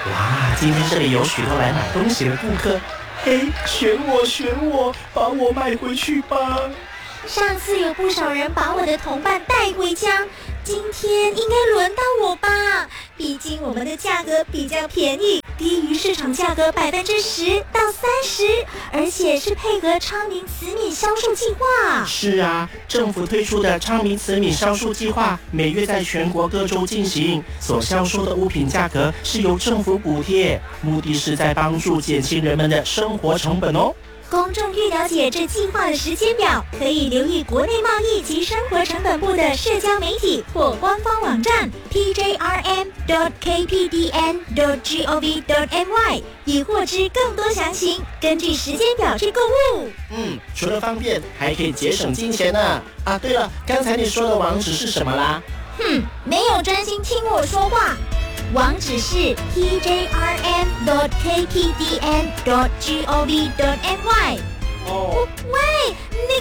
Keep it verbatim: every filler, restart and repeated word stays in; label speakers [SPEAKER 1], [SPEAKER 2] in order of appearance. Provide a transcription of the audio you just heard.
[SPEAKER 1] 哇，今天这里有许多来买东西的顾客，嘿，选我选我，把我买回去吧。
[SPEAKER 2] 上次有不少人把我的同伴带回家，今天应该轮到我吧？毕竟我们的价格比较便宜，低于市场价格百分之十到三十，而且是配合昌明慈米销售计划。
[SPEAKER 1] 是啊，政府推出的昌明慈米销售计划，每月在全国各州进行，所销售的物品价格是由政府补贴，目的是在帮助减轻人们的生活成本哦。
[SPEAKER 2] 公众欲了解这计划的时间表，可以留意国内贸易及生活成本部的社交媒体或官方网站 p j r m dot k p d n dot gov dot m y， 以获知更多详情。根据时间表去购物。
[SPEAKER 1] 嗯，除了方便，还可以节省金钱呢。啊，对了，刚才你说的网址是什么啦？
[SPEAKER 2] 哼，没有专心听我说话。网址是 p j r m dot k p d n dot gov dot m y。
[SPEAKER 1] 哦，
[SPEAKER 2] 喂，你